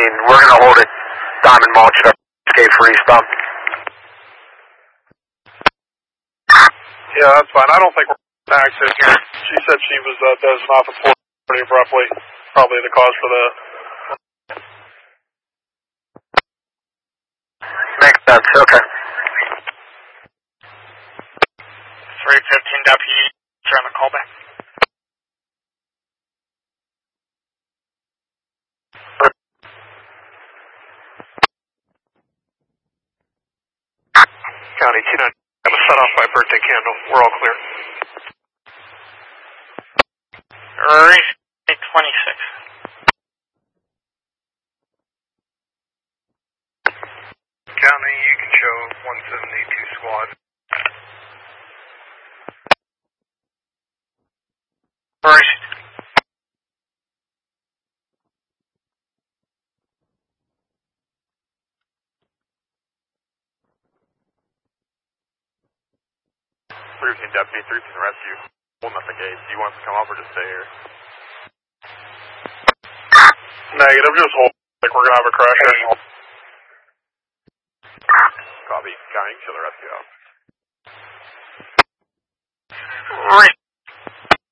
We're going to hold it. Diamond Mulch up. Escape for eastbound. Yeah, that's fine. I don't think we're going to access here. She said she was dozing off at 4 pretty abruptly. Probably the cause for the... Makes sense, okay. 315 deputy, turn the call back. County, I'm going to set off my birthday candle. We're all clear. 26. County, you can show 172 squad. First. Deputy 3 can rescue. Holding up the gate. Do you want us to come up or just stay here? Negative, just hold. Like we're gonna have a crash here. Copy. County, kill the rescue out. Right.